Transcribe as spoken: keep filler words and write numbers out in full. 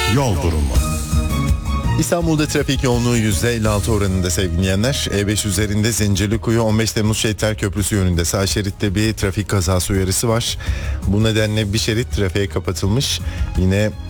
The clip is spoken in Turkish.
Yol durumu. İstanbul'da trafik yoğunluğu yüzde elli altı oranında sevgili dinleyenler. E beş üzerinde Zincirlikuyu on beş Temmuz Şehitler Köprüsü yönünde sağ şeritte bir trafik kazası uyarısı var. Bu nedenle bir şerit trafiğe kapatılmış. Yine